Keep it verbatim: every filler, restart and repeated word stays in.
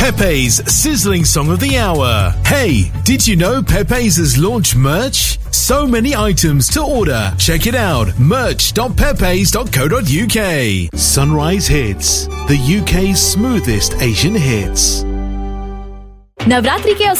Pepe's sizzling song of the hour. Hey, did you know Pepe's has launched merch? So many items to order. Check it out. merch dot pepes dot co dot uk. Sunrise Hits, the U K's smoothest Asian hits. Navratri के